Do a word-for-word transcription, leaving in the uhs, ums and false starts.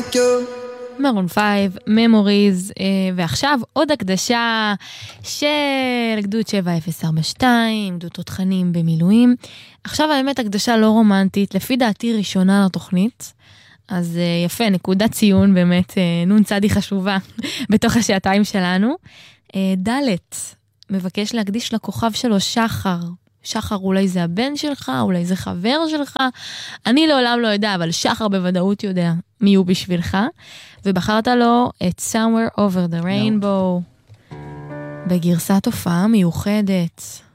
like you. מרון פייב, ממוריז, ועכשיו עוד הקדשה של גדוד שבע אפס ארבע שתיים, גדוד תותחנים במילואים. עכשיו האמת הקדשה לא רומנטית, לפי דעתי ראשונה לתוכנית, אז יפה, נקודת ציון באמת, נון צדי חשובה בתוך השעתיים שלנו. דלת, מבקש להקדיש לכוכב שלו שחר. שחר אולי זה הבן שלך, אולי זה חבר שלך, אני לעולם לא יודע, אבל שחר בוודאות יודע מי הוא בשבילך, ובחרת לו את Somewhere Over the Rainbow, no. בגרסת הופעה מיוחדת.